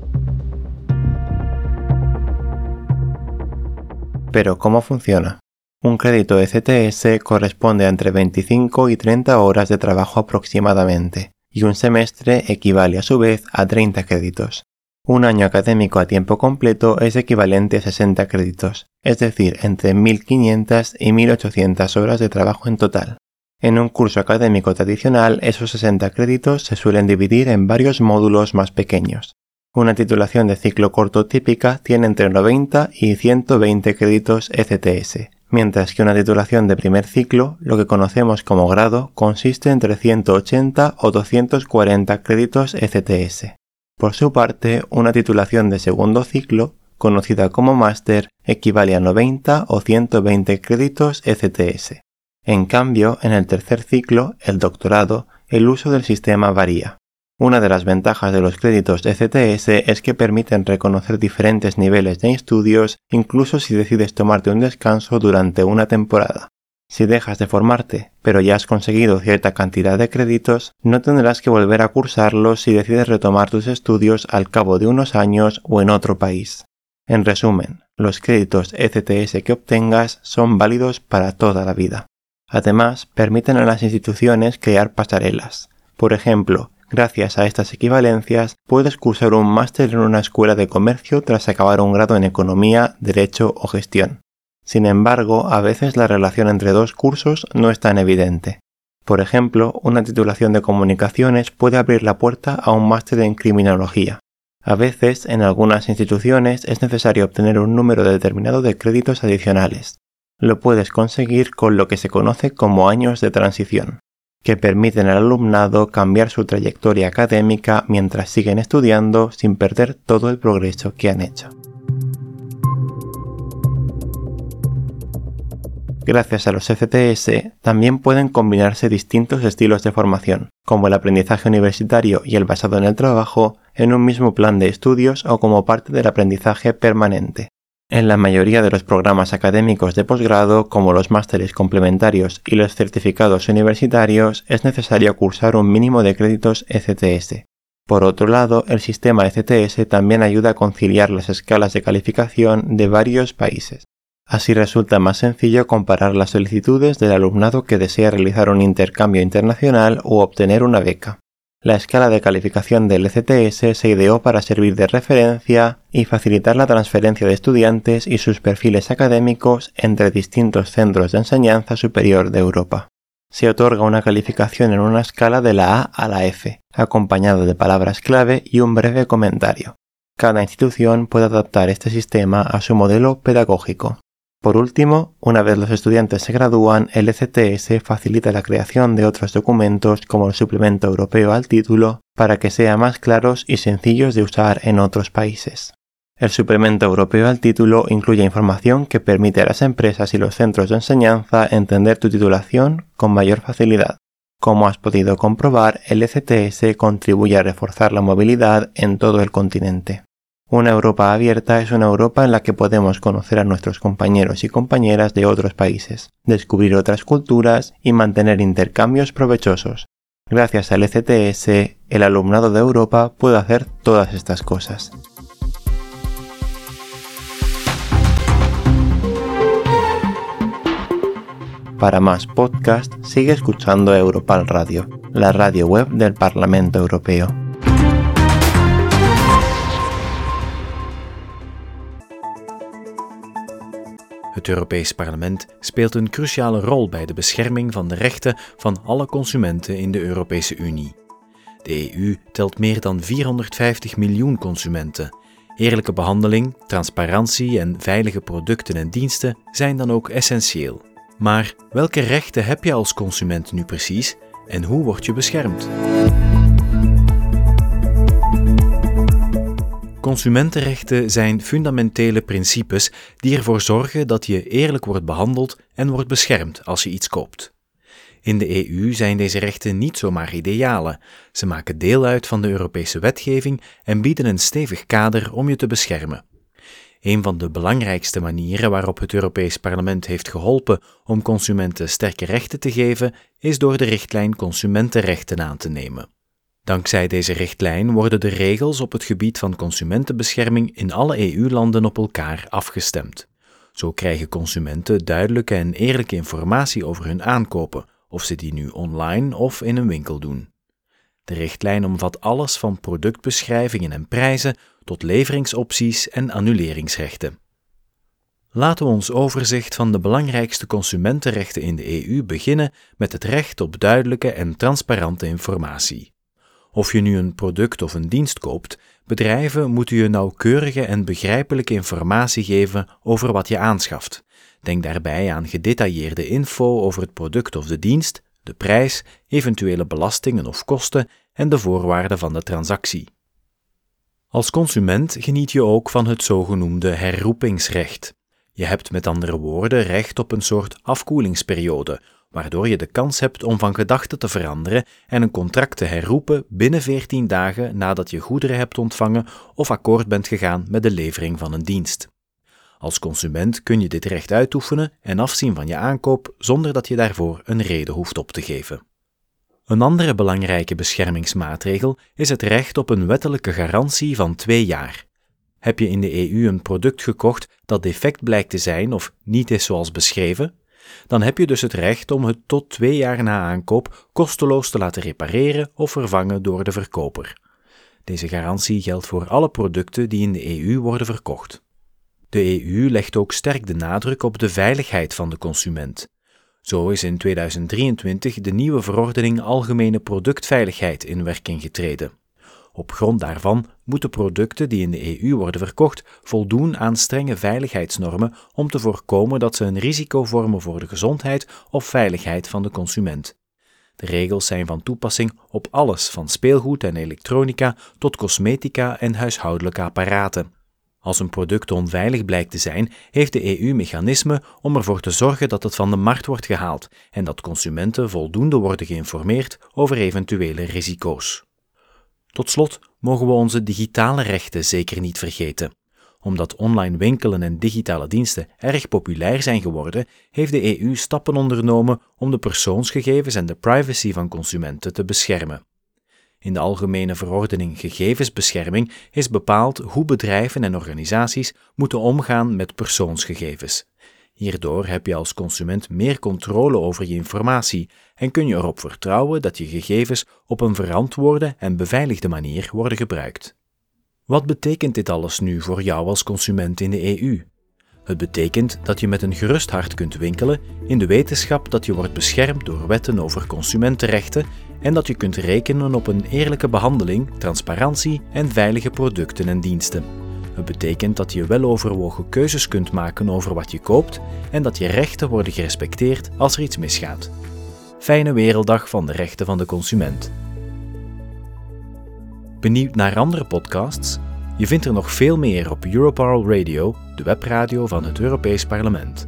Pero, ¿cómo funciona? Un crédito E C T S corresponde a entre veinticinco y treinta horas de trabajo aproximadamente, y un semestre equivale a su vez a treinta créditos. Un año académico a tiempo completo es equivalente a sesenta créditos, es decir, entre mil quinientas y mil ochocientas horas de trabajo en total. En un curso académico tradicional, esos sesenta créditos se suelen dividir en varios módulos más pequeños. Una titulación de ciclo corto típica tiene entre noventa y ciento veinte créditos E C T S, mientras que una titulación de primer ciclo, lo que conocemos como grado, consiste entre ciento ochenta o doscientos cuarenta créditos E C T S. Por su parte, una titulación de segundo ciclo, conocida como máster, equivale a noventa o ciento veinte créditos E C T S. En cambio, en el tercer ciclo, el doctorado, el uso del sistema varía. Una de las ventajas de los créditos E C T S es que permiten reconocer diferentes niveles de estudios, incluso si decides tomarte un descanso durante una temporada. Si dejas de formarte, pero ya has conseguido cierta cantidad de créditos, no tendrás que volver a cursarlos si decides retomar tus estudios al cabo de unos años o en otro país. En resumen, los créditos E C T S que obtengas son válidos para toda la vida. Además, permiten a las instituciones crear pasarelas. Por ejemplo, gracias a estas equivalencias, puedes cursar un máster en una escuela de comercio tras acabar un grado en economía, derecho o gestión. Sin embargo, a veces la relación entre dos cursos no es tan evidente. Por ejemplo, una titulación de comunicaciones puede abrir la puerta a un máster en criminología. A veces, en algunas instituciones, es necesario obtener un número determinado de créditos adicionales. Lo puedes conseguir con lo que se conoce como años de transición, que permiten al alumnado cambiar su trayectoria académica mientras siguen estudiando sin perder todo el progreso que han hecho. Gracias a los E C T S, también pueden combinarse distintos estilos de formación, como el aprendizaje universitario y el basado en el trabajo, en un mismo plan de estudios o como parte del aprendizaje permanente. En la mayoría de los programas académicos de posgrado, como los másteres complementarios y los certificados universitarios, es necesario cursar un mínimo de créditos E C T S. Por otro lado, el sistema E C T S también ayuda a conciliar las escalas de calificación de varios países. Así resulta más sencillo comparar las solicitudes del alumnado que desea realizar un intercambio internacional u obtener una beca. La escala de calificación del E C T S se ideó para servir de referencia y facilitar la transferencia de estudiantes y sus perfiles académicos entre distintos centros de enseñanza superior de Europa. Se otorga una calificación en una escala de la A a la F, acompañado de palabras clave y un breve comentario. Cada institución puede adaptar este sistema a su modelo pedagógico. Por último, una vez los estudiantes se gradúan, el E C T S facilita la creación de otros documentos como el suplemento europeo al título para que sean más claros y sencillos de usar en otros países. El suplemento europeo al título incluye información que permite a las empresas y los centros de enseñanza entender tu titulación con mayor facilidad. Como has podido comprobar, el E C T S contribuye a reforzar la movilidad en todo el continente. Una Europa abierta es una Europa en la que podemos conocer a nuestros compañeros y compañeras de otros países, descubrir otras culturas y mantener intercambios provechosos. Gracias al E C T S, el alumnado de Europa puede hacer todas estas cosas. Para más podcast, sigue escuchando Europal Radio, la radio web del Parlamento Europeo. Het Europees Parlement speelt een cruciale rol bij de bescherming van de rechten van alle consumenten in de Europese Unie. De E U telt meer dan vierhonderdvijftig miljoen consumenten. Eerlijke behandeling, transparantie en veilige producten en diensten zijn dan ook essentieel. Maar welke rechten heb je als consument nu precies en hoe word je beschermd? Consumentenrechten zijn fundamentele principes die ervoor zorgen dat je eerlijk wordt behandeld en wordt beschermd als je iets koopt. In de E U zijn deze rechten niet zomaar idealen. Ze maken deel uit van de Europese wetgeving en bieden een stevig kader om je te beschermen. Een van de belangrijkste manieren waarop het Europees Parlement heeft geholpen om consumenten sterke rechten te geven, is door de richtlijn Consumentenrechten aan te nemen. Dankzij deze richtlijn worden de regels op het gebied van consumentenbescherming in alle E U-landen op elkaar afgestemd. Zo krijgen consumenten duidelijke en eerlijke informatie over hun aankopen, of ze die nu online of in een winkel doen. De richtlijn omvat alles van productbeschrijvingen en prijzen tot leveringsopties en annuleringsrechten. Laten we ons overzicht van de belangrijkste consumentenrechten in de E U beginnen met het recht op duidelijke en transparante informatie. Of je nu een product of een dienst koopt, bedrijven moeten je nauwkeurige en begrijpelijke informatie geven over wat je aanschaft. Denk daarbij aan gedetailleerde info over het product of de dienst, de prijs, eventuele belastingen of kosten en de voorwaarden van de transactie. Als consument geniet je ook van het zogenoemde herroepingsrecht. Je hebt met andere woorden recht op een soort afkoelingsperiode, waardoor je de kans hebt om van gedachten te veranderen en een contract te herroepen binnen veertien dagen nadat je goederen hebt ontvangen of akkoord bent gegaan met de levering van een dienst. Als consument kun je dit recht uitoefenen en afzien van je aankoop zonder dat je daarvoor een reden hoeft op te geven. Een andere belangrijke beschermingsmaatregel is het recht op een wettelijke garantie van twee jaar. Heb je in de E U een product gekocht dat defect blijkt te zijn of niet is zoals beschreven, dan heb je dus het recht om het tot twee jaar na aankoop kosteloos te laten repareren of vervangen door de verkoper. Deze garantie geldt voor alle producten die in de E U worden verkocht. De E U legt ook sterk de nadruk op de veiligheid van de consument. Zo is in tweeduizend drieëntwintig de nieuwe verordening Algemene Productveiligheid in werking getreden. Op grond daarvan moeten producten die in de E U worden verkocht voldoen aan strenge veiligheidsnormen om te voorkomen dat ze een risico vormen voor de gezondheid of veiligheid van de consument. De regels zijn van toepassing op alles van speelgoed en elektronica tot cosmetica en huishoudelijke apparaten. Als een product onveilig blijkt te zijn, heeft de E U mechanismen om ervoor te zorgen dat het van de markt wordt gehaald en dat consumenten voldoende worden geïnformeerd over eventuele risico's. Tot slot mogen we onze digitale rechten zeker niet vergeten. Omdat online winkelen en digitale diensten erg populair zijn geworden, heeft de E U stappen ondernomen om de persoonsgegevens en de privacy van consumenten te beschermen. In de Algemene Verordening Gegevensbescherming is bepaald hoe bedrijven en organisaties moeten omgaan met persoonsgegevens. Hierdoor heb je als consument meer controle over je informatie en kun je erop vertrouwen dat je gegevens op een verantwoorde en beveiligde manier worden gebruikt. Wat betekent dit alles nu voor jou als consument in de E U? Het betekent dat je met een gerust hart kunt winkelen in de wetenschap dat je wordt beschermd door wetten over consumentenrechten en dat je kunt rekenen op een eerlijke behandeling, transparantie en veilige producten en diensten. Het betekent dat je weloverwogen keuzes kunt maken over wat je koopt en dat je rechten worden gerespecteerd als er iets misgaat. Fijne werelddag van de rechten van de consument. Benieuwd naar andere podcasts? Je vindt er nog veel meer op Europarl Radio, de webradio van het Europees Parlement.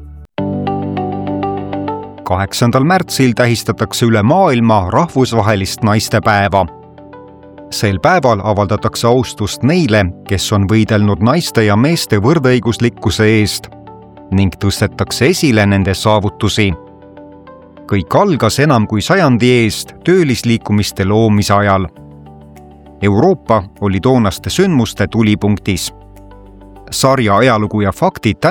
kaheksandal märtsil tähistatakse üle maailma rahvusvahelist naistepäeva. Sel päeval avaldatakse austust neile, kes on võidelnud naiste ja meeste võrdõiguslikkuse eest ning tõstetakse esile nende saavutusi. Kõik algas enam kui sajandi eest töölisliikumiste loomise ajal. Euroopa oli toonaste sündmuste tulipunktis. Sarja ajalugu ja faktid